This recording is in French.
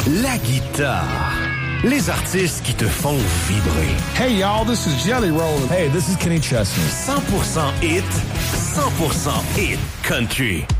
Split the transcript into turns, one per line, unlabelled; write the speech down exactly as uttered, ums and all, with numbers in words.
la guitare. Les artistes qui te font vibrer.
Hey y'all, this is Jelly Roll.
Hey, this is Kenny Chesney.
cent pour cent hit, cent pour cent hit country.